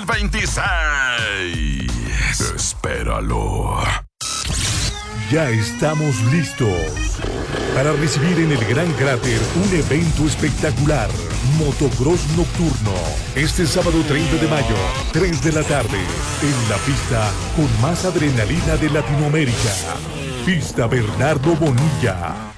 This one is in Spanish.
2026. Espéralo. Ya estamos listos para recibir en el Gran Cráter un evento espectacular, Motocross Nocturno, este sábado 30 de mayo, 3 de la tarde, en la pista con más adrenalina de Latinoamérica, Pista Bernardo Bonilla.